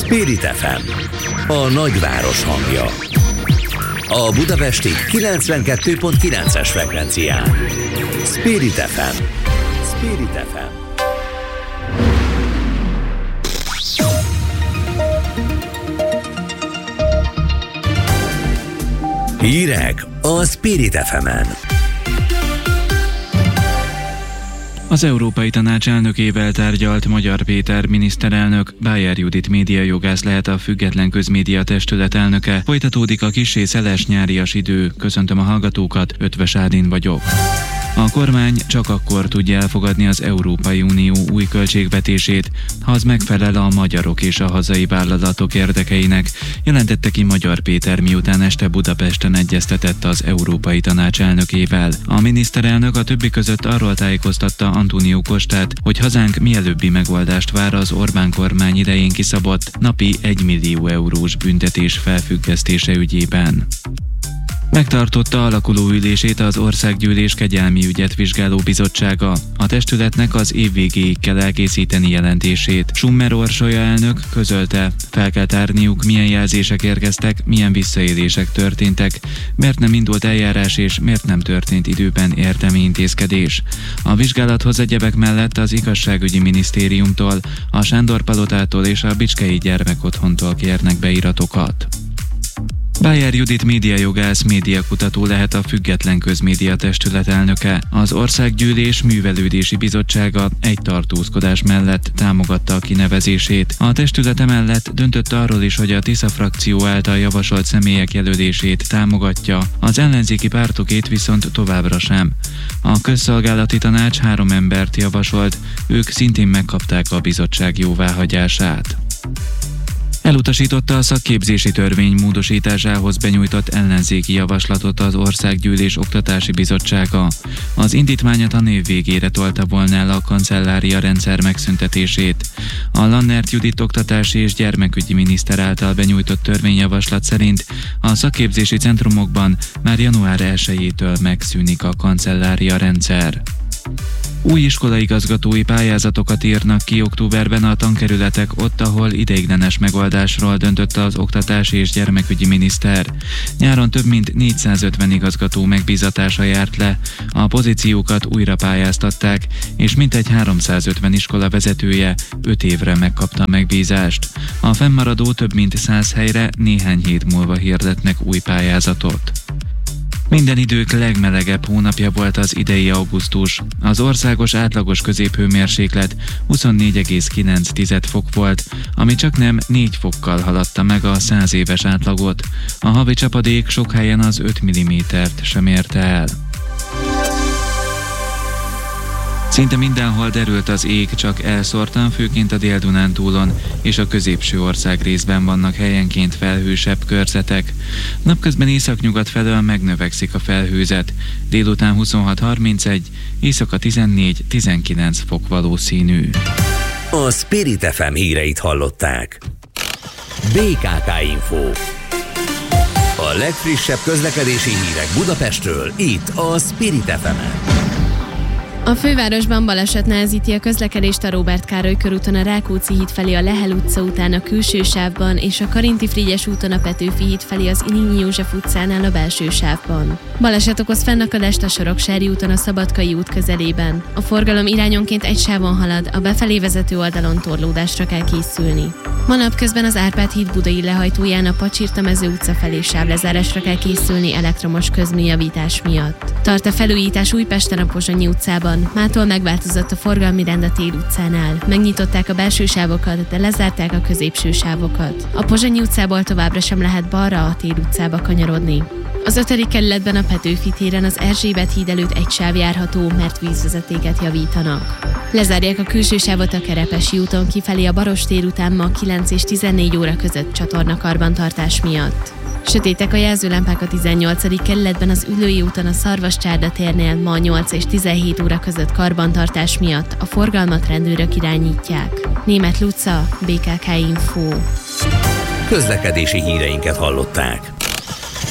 Spirit FM, a nagyváros hangja. A budapesti 92.9-es frekvencián. Spirit FM. Spirit FM. Hírek a Spirit FM-en. Az Európai Tanács elnökével tárgyalt Magyar Péter miniszterelnök. Bájer Judit médiajogász lehet a Független Közmédia Testület elnöke. Folytatódik a kissé szeles nyárias idő. Köszöntöm a hallgatókat, Ötvös Ádin vagyok. A kormány csak akkor tudja elfogadni az Európai Unió új költségvetését, ha az megfelel a magyarok és a hazai vállalatok érdekeinek, jelentette ki Magyar Péter, miután este Budapesten egyeztetett az Európai Tanács elnökével. A miniszterelnök a többi között arról tájékoztatta Antónió Costát, hogy hazánk mielőbbi megoldást vár az Orbán kormány idején kiszabott napi 1 millió eurós büntetés felfüggesztése ügyében. Megtartotta alakuló ülését az Országgyűlés Kegyelmi ügyet vizsgáló bizottsága. A testületnek az év végéig kell elkészíteni jelentését. Summer Orsolya elnök közölte, fel kell tárniuk, milyen jelzések érkeztek, milyen visszaélések történtek, miért nem indult eljárás és miért nem történt időben érdemi intézkedés. A vizsgálathoz egyebek mellett az Igazságügyi Minisztériumtól, a Sándor-palotától és a Bicskei Gyermekotthontól kérnek beiratokat. Bájer Judit médiajogász, médiakutató lehet a Független Közmédia Testület elnöke. Az Országgyűlés Művelődési Bizottsága egy tartózkodás mellett támogatta a kinevezését. A testület emellett döntött arról is, hogy a Tisza frakció által javasolt személyek jelölését támogatja, az ellenzéki pártokét viszont továbbra sem. A Közszolgálati Tanács 3 embert javasolt, ők szintén megkapták a bizottság jóváhagyását. Elutasította a szakképzési törvény módosításához benyújtott ellenzéki javaslatot az Országgyűlés Oktatási Bizottsága. Az indítvány a tanév végére tolta volna el a kancellária rendszer megszüntetését. A Lannert Judit oktatási és gyermekügyi miniszter által benyújtott törvényjavaslat szerint a szakképzési centrumokban már január 1-től megszűnik a kancellária rendszer. Új iskolaigazgatói pályázatokat írnak ki októberben a tankerületek ott, ahol ideiglenes megoldásról döntött az oktatási és gyermekügyi miniszter. Nyáron több mint 450 igazgató megbízatása járt le, a pozíciókat újra pályáztatták, és mintegy 350 iskola vezetője 5 évre megkapta a megbízást. A fennmaradó több mint 100 helyre néhány hét múlva hirdetnek új pályázatot. Minden idők legmelegebb hónapja volt az idei augusztus. Az országos átlagos középhőmérséklet 24,9 fok volt, ami csaknem 4 fokkal haladta meg a 100 éves átlagot. A havi csapadék sok helyen az 5 mm-t sem érte el. Szinte mindenhol derült az ég, csak elszórtan, főként a Dél-Dunántúlon és a középső ország részben vannak helyenként felhősebb körzetek. Napközben északnyugat felől megnövekszik a felhőzet. Délután 26-31, éjszaka 14-19 fok valószínű. A Spirit FM híreit hallották. BKK Info. A legfrissebb közlekedési hírek Budapestről, itt a Spirit FM-en. A fővárosban baleset nehezíti a közlekedést a Róbert Károly körúton a Rákóczi híd felé a Lehel utca után a külső sávban, és a Karinti-Frigyes úton a Petőfi híd felé az Inényi József utcánál a belső sávban. Baleset okoz fennakadást a Soroksári úton a Szabadkai út közelében. A forgalom irányonként egy sávon halad, a befelé vezető oldalon torlódásra kell készülni. Ma napközben az Árpád híd budai lehajtóján a Pacsirta-mező utca felé sávlezárásra kell készülni elektromos közműjavítás miatt. Tart a felújítás Újpesten a Pozsonyi utcában. Mától megváltozott a forgalmi rend a Tél utcánál. Megnyitották a belső sávokat, de lezárták a középső sávokat. A Pozsonyi utcából továbbra sem lehet balra a Tél utcába kanyarodni. Az 5. kerületben a Petőfi téren az Erzsébet híd előtt egy sáv járható, mert vízvezetéket javítanak. Lezárják a külső sávot a Kerepesi úton kifelé a Barostér után ma 9 és 14 óra között csatornakarbantartás miatt. Sötétek a jelzőlámpák a 18. kerületben az Üllői úton a Szarvascsárda térnél ma 8 és 17 óra között karbantartás miatt, a forgalmat rendőrök irányítják. Németh Luca, BKK Info. Közlekedési híreinket hallották.